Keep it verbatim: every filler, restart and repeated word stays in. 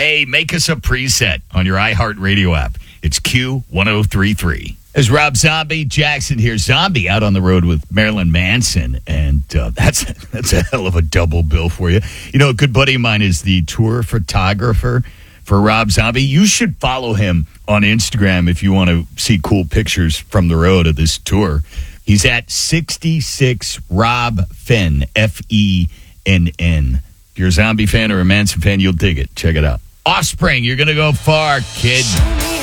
Hey, make us a preset on your iHeartRadio app. It's Q ten thirty-three. As Rob Zombie, Jackson here. Zombie out on the road with Marilyn Manson, and uh, that's that's a hell of a double bill for you. You know, a good buddy of mine is the tour photographer for Rob Zombie. You should follow him on Instagram if you want to see cool pictures from the road of this tour. He's at sixty-six Rob Fenn, F E N N. If you're a Zombie fan or a Manson fan, you'll dig it. Check it out. Offspring, you're going to go far, kid.